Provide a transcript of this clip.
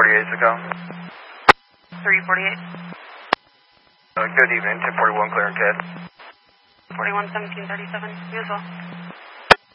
1048 is the call. 348. Good evening, 1041 clear and CAD. 411737, you as well.